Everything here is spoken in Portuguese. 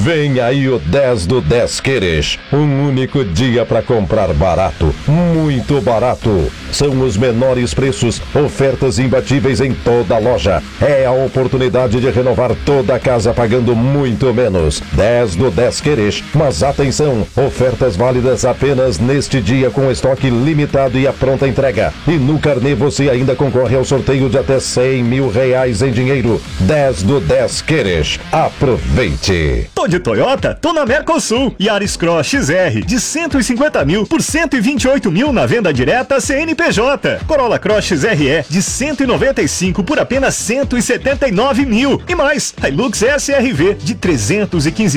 Vem aí o 10 do 10 Queres. Um único dia para comprar barato, muito barato. São os menores preços, ofertas imbatíveis em toda a loja. É a oportunidade de renovar toda a casa pagando muito menos. 10 do 10 Queres. Mas atenção, ofertas válidas apenas neste dia com estoque limitado e a pronta entrega. E no carnê você ainda concorre ao sorteio de até 100 mil reais em dinheiro. 10 do 10 Queres. Aproveite! Tô de Toyota? Tô na Mercosul. Yaris Cross XR de 150 mil por 128 mil na venda direta CNPJ. Corolla Cross XRE de 195 por apenas 179 mil. E mais, Hilux SRV de 315